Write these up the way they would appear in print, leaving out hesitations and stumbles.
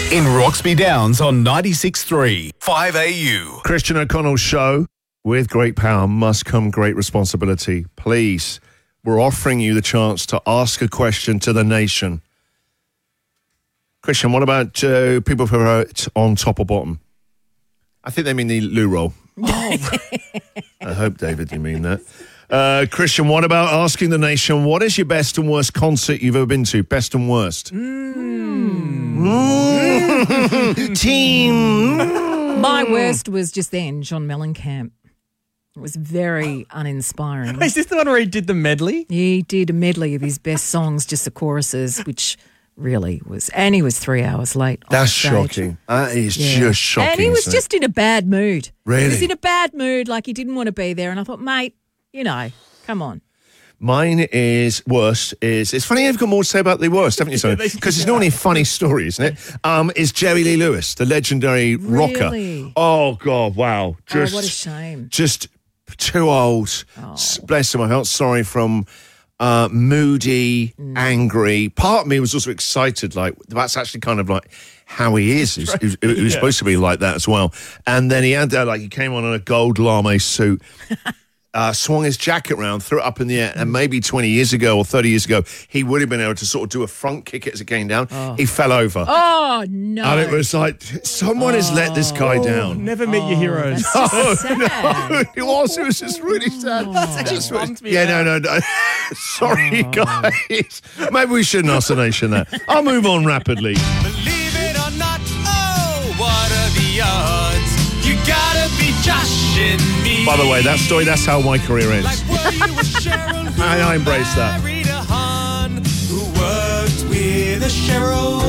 In Roxby Downs on 96.3 5AU. Christian O'Connell's show. With great power must come great responsibility. Please, we're offering you the chance to ask a question to the nation. Christian, what about people who are on top or bottom? I think they mean the loo roll. Oh. I hope, David, you mean that. Christian, what about asking the nation, what is your best and worst concert you've ever been to? Best and worst. Team. My worst was just then, John Mellencamp. It was very uninspiring. Is this the one where he did the medley? He did a medley of his best songs, just the choruses, which really was... And he was 3 hours late. That's shocking. That is just shocking. And he was just in a bad mood. Really? He was in a bad mood, like he didn't want to be there. And I thought, mate, you know, come on. Mine is worst is... It's funny you've got more to say about the worst, haven't you, Sonny? Because it's normally a funny story, isn't it? Is Jerry Lee Lewis, the legendary rocker. Oh, God, wow. Just, what a shame. Just too old. Oh. Bless him, I felt sorry from moody, angry. Part of me was also excited, like, that's actually kind of like how he is. He was supposed to be like that as well. And then he had that, like, he came on in a gold lame suit. Swung his jacket round, threw it up in the air, and maybe 20 years ago or 30 years ago, he would have been able to sort of do a front kick as it came down. Oh. He fell over. Oh, no. And it was like, someone has let this guy down. Never meet your heroes. That's sad. No, it was just really sad. No. Sorry, guys. Maybe we shouldn't ask the nation that. I'll move on rapidly. Believe it or not, oh, what are the odds? You gotta be joshing me. By the way, that story, that's how my career ends. I embrace that. Married a hun who worked with a Cheryl,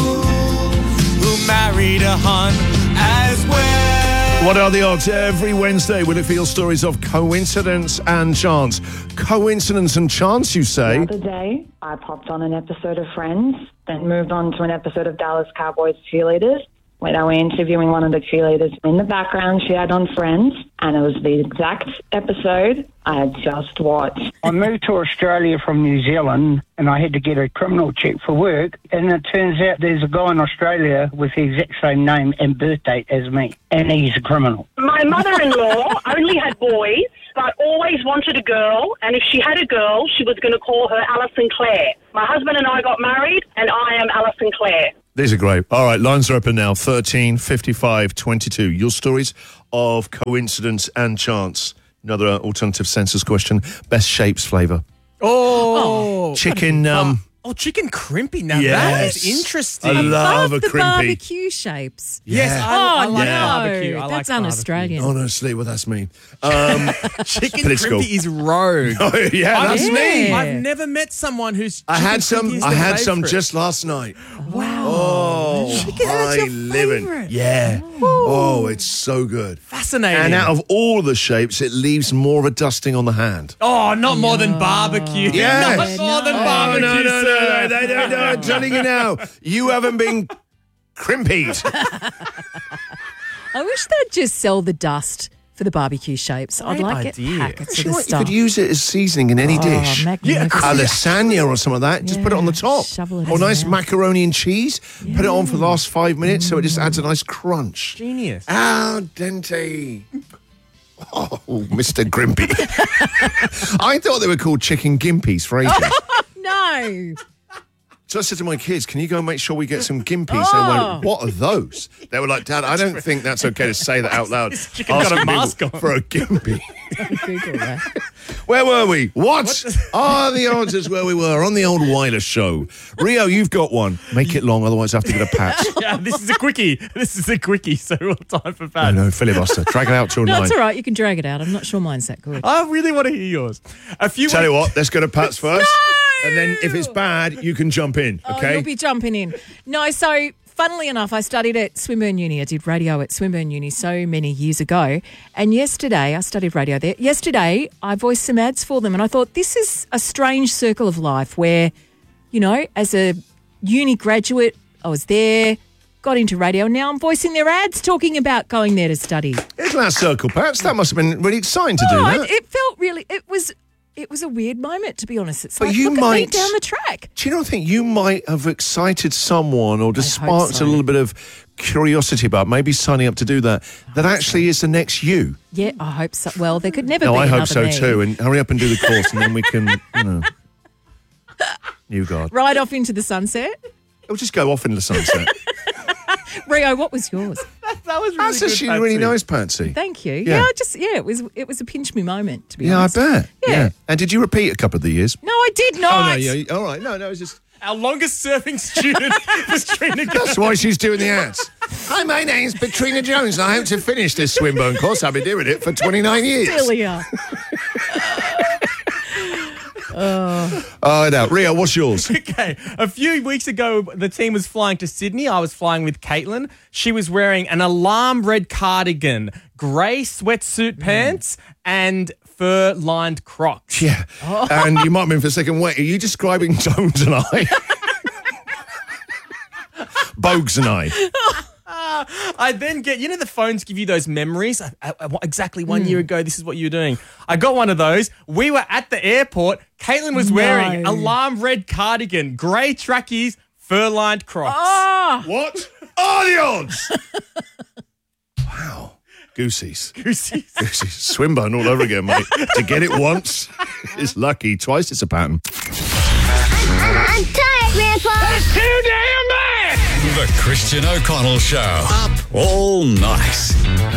who married a hun as well. What are the odds? Every Wednesday, will it feel stories of coincidence and chance? Coincidence and chance, you say? The other day, I popped on an episode of Friends, then moved on to an episode of Dallas Cowboys Cheerleaders. When I was interviewing one of the cheerleaders, in the background she had on Friends, and it was the exact episode I had just watched. I moved to Australia from New Zealand, and I had to get a criminal check for work, and it turns out there's a guy in Australia with the exact same name and birth date as me, and he's a criminal. My mother-in-law only had boys, but always wanted a girl, and if she had a girl, she was going to call her Alison Clare. My husband and I got married, and I am Alison Clare. These are great. All right, lines are open now. 13 55 22. Your stories of coincidence and chance. Another alternative census question. Best shapes flavour. Oh. Chicken. Chicken crimpy. Now that is interesting. I love a the crimpy. barbecue shapes. Yes, I like barbecue. I That's like un-Australian. Honestly, well, that's me. Chicken political. crimpy is rogue. Oh, yeah, that's me. I've never met someone who's. I had some favourite. just last night. Wow. Oh, that's your living. favourite? Yeah. Oh, it's so good. Fascinating. And out of all the shapes, it leaves more of a dusting on the hand. Oh, not more than barbecue. Yes. Not more than barbecue. No. I'm telling you now, you haven't been crimpied. I wish they'd just sell the dust for the barbecue shapes. I'd like idea. packets of You the could stuff. use it as seasoning in any dish. magnificent. A lasagna or something like that. Just put it on the top. shovel it Or in nice there. macaroni and cheese. Put it on for the last 5 minutes so it just adds a nice crunch. Genius. Al dente. Oh, Mr. Grimpy. I thought they were called chicken gimpies for ages. No. So I said to my kids, can you go and make sure we get some gimpies? And I went, what are those? They were like, Dad, I don't think that's okay to say that out loud. chicken got a mask on. For a gimpy. Google that. Where were we? What are the odds is where we were on the old Weiler show? Rio, you've got one. Make it long, otherwise I have to get a pat. Yeah, this is a quickie. So we'll time for that. No, filibuster. Drag it out till 9. No, it's all right. You can drag it out. I'm not sure mine's that good. I really want to hear yours. Tell you what, let's go to Pat's first. And then if it's bad, you can jump in, okay? You'll be jumping in. No, so funnily enough, I studied at Swinburne Uni. I did radio at Swinburne Uni so many years ago. And yesterday, I studied radio there. Yesterday, I voiced some ads for them. And I thought, this is a strange circle of life where, you know, as a uni graduate, I was there, got into radio. Now I'm voicing their ads talking about going there to study. Isn't that circle, Pats? That must have been really exciting to do that. It felt really, it was It was a weird moment, to be honest. It's But like, you look at me might- down the track. Do you not think you might have excited someone or just I hope sparked so. a little bit of curiosity about maybe signing up to do that actually is the next you? Yeah, I hope so. Well, there could never No, be I another hope so me. too. And hurry up and do the course and then we can, new God. Right off into the sunset. It'll just go off into the sunset. Rio, what was yours? That was really That's good, actually really Patsy. Oh, nice, Patsy. Thank you. Yeah. It was a pinch me moment, to be Yeah, I honest. bet. Yeah. And did you repeat a couple of the years? No, I did not. Oh, no, yeah. All right. No, it's just... Our longest serving student was Trina Jones. That's why she's doing the ads. Hi, my name's Katrina Jones. I hope to finish this Swinburne course. I've been doing it for 29 years. Celia. Oh, no. Rio, what's yours? Okay, a few weeks ago, the team was flying to Sydney. I was flying with Caitlin. She was wearing an alarm red cardigan, grey sweatsuit pants, and fur-lined Crocs. Yeah. And you might have been for a second, wait, are you describing Jones and I? Bogues and I. I then get, the phones give you those memories. Exactly 1 year ago, this is what you were doing. I got one of those. We were at the airport. Caitlin was wearing alarm red cardigan, grey trackies, fur-lined Crocs. Oh, What are the odds? Wow. Goosies. Goosies. Goosies. Swinburne all over again, mate. To get it once is lucky. Twice it's a pattern. I'm tired, Grandpa. That's too damn bad! The Christian O'Connell Show. Up all night.